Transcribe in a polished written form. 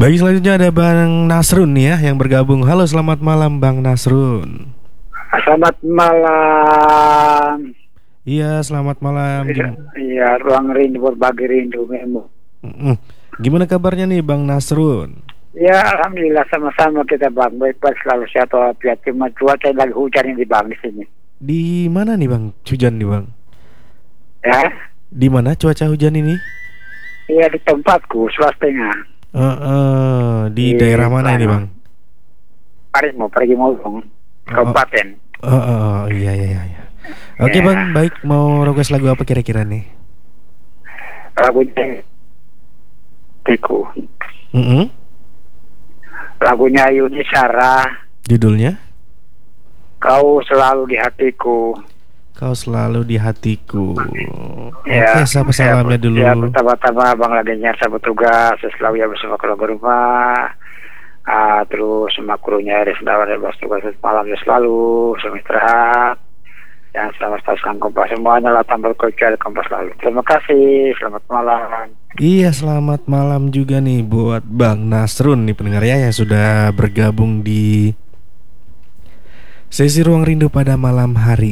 Baik, selanjutnya ada Bang Nasrun nih ya yang bergabung. Halo, selamat malam Bang Nasrun. Selamat malam. Iya, selamat malam. Iya, ruang rindu berbagi rindu memang. Mm-mm. Gimana kabarnya nih Bang Nasrun? Ya, alhamdulillah sama-sama kita bang. Baik-baik selalu sehat walafiat. Cuma cuaca lagi hujan ini bang di sini. Di mana nih Bang? Hujan nih Bang. Ya, Di mana cuaca hujan ini? iya di tempatku Sulawesi. Di Di daerah mana ini mana? Bang? Pergi mau dong. Kabupaten. Iya iya iya. Oke Ya, Bang, baik, mau request lagu apa kira-kira nih? lagunya Tiku. Mm-mm. Lagunya Yuni Sarah. Judulnya? Kau selalu di hatiku. Kau selalu di hatiku. Ya, Oke, sapa salamnya dulu. ya pertama-tama bang lagi nyasar bertugas selalu ya bersama keluarga rumah. Terus sama krunya ada sendawan dan tugas malam ya selalu sama istirahat. Yang selamat stasiun Kompas semuanya lah tambah kerja Kompas selalu. Terima kasih, selamat malam. Iya, selamat malam juga nih buat Bang Nasrun nih pendengar ya yang sudah bergabung di sesi Ruang Rindu pada malam hari